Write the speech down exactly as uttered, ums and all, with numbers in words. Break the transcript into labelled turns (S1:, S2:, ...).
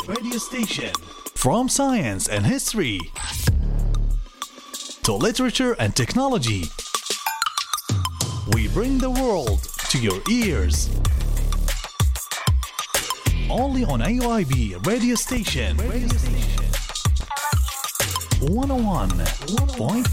S1: radio station. From science and history to literature and technology, we bring the world to your ears. Only on A Y B radio station. Radio station. one oh one point five